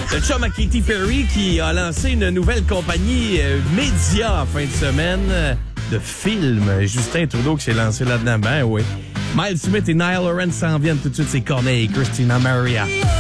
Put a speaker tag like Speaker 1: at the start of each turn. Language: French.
Speaker 1: Le chum à Katy Perry qui a lancé une nouvelle compagnie média en fin de semaine de films. Justin Trudeau qui s'est lancé là-dedans. Ben oui. Miles Smith et Niall Horan s'en viennent tout de suite. C'est Corneille et Christina Maria.